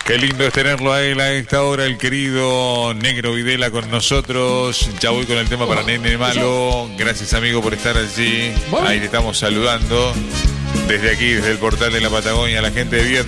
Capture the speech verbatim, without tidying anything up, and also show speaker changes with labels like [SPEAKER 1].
[SPEAKER 1] Qué lindo es tenerlo a él a esta hora, el querido Negro Videla con nosotros. Ya voy con el tema para Nene Malo. Gracias, amigo, por estar allí. Ahí te estamos saludando desde aquí, desde el portal de la Patagonia, la gente de Vietnam.